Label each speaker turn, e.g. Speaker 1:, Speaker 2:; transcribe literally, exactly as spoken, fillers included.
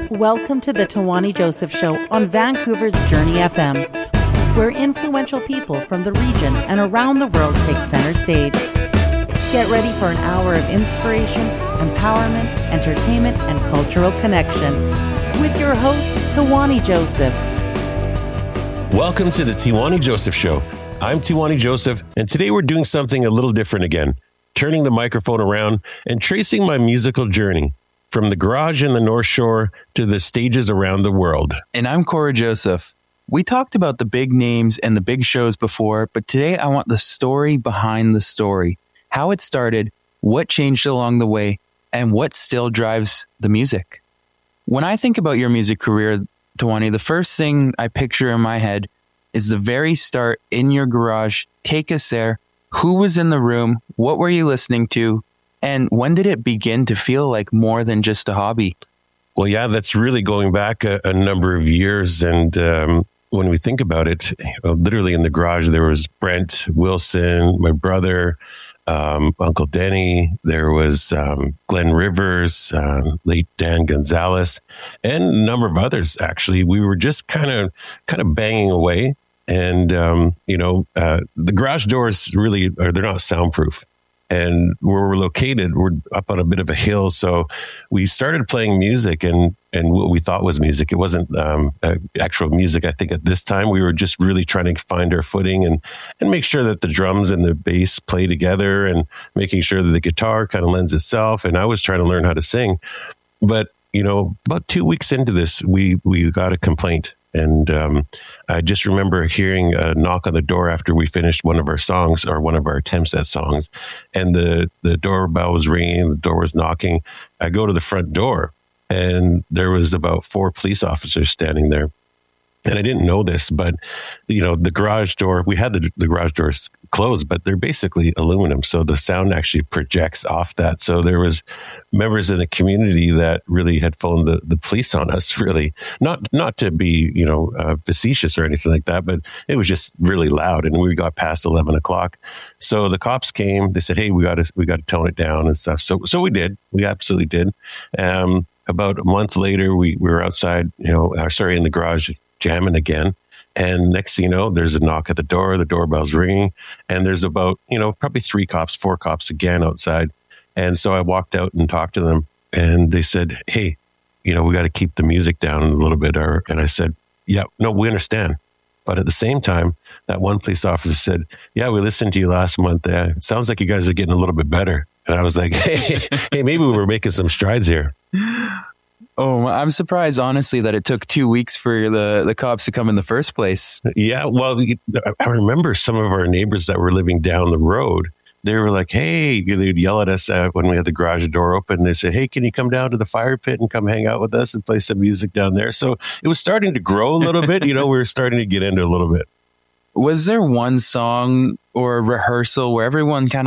Speaker 1: Welcome to the Tawani Joseph Show on Vancouver's Journey F M, where influential people from the region and around the world take center stage. Get ready for an hour of inspiration, empowerment, entertainment, and cultural connection with your host, Tawani Joseph.
Speaker 2: Welcome to the Tawani Joseph Show. I'm Tawani Joseph, and today we're doing something a little different again, turning the microphone around and tracing my musical journey from the garage in the North Shore to the stages around the world.
Speaker 3: And I'm Cora Joseph. We talked about the big names and the big shows before, but today I want the story behind the story. How it started, what changed along the way, and what still drives the music. When I think about your music career, Tawani, the first thing I picture in my head is the very start in your garage. Take us there. Who was in the room? What were you listening to? And when did it begin to feel like more than just a hobby?
Speaker 2: Well, yeah, that's really going back a, a number of years. And um, when we think about it, you know, literally in the garage, there was Brent Wilson, my brother, um, Uncle Denny. There was um, Glenn Rivers, uh, late Dan Gonzalez, and a number of others, actually. We were just kind of kind of banging away. And, um, you know, uh, the garage doors really are, they're not soundproof. And where we're located, we're up on a bit of a hill. So we started playing music and, and what we thought was music. It wasn't um, uh, actual music. I think at this time we were just really trying to find our footing and, and make sure that the drums and the bass play together and making sure that the guitar kind of lends itself. And I was trying to learn how to sing. But, you know, about two weeks into this, we, we got a complaint. And um, I just remember hearing a knock on the door after we finished one of our songs or one of our attempts at songs. And the, the doorbell was ringing, the door was knocking. I go to the front door and there was about four police officers standing there. And I didn't know this, but, you know, the garage door, we had the, the garage doors closed, but they're basically aluminum. So the sound actually projects off that. So there was members in the community that really had phoned the, the police on us, really. Not not to be, you know, uh, facetious or anything like that, but it was just really loud. And we got past eleven o'clock. So the cops came, they said, hey, we got to we got to tone it down and stuff. So so we did. We absolutely did. Um, about a month later, we, we were outside, you know, uh, sorry, in the garage, jamming again. And next thing you know, there's a knock at the door, the doorbell's ringing, and there's about, you know, probably three cops, four cops again outside. And so I walked out and talked to them and they said, hey, you know, we got to keep the music down a little bit. Or, and I said, yeah, no, we understand. But at the same time, that one police officer said, yeah, we listened to you last month. Uh, it sounds like you guys are getting a little bit better. And I was like, hey, hey, maybe we were making some strides here.
Speaker 3: Oh, I'm surprised, honestly, that it took two weeks for the, the cops to come in the first place.
Speaker 2: Yeah, well, I remember some of our neighbors that were living down the road. They were like, hey, they'd yell at us uh, when we had the garage door open. They said, hey, can you come down to the fire pit and come hang out with us and play some music down there? So it was starting to grow a little bit. You know, we were starting to get into a little bit.
Speaker 3: Was there one song or rehearsal where everyone kind of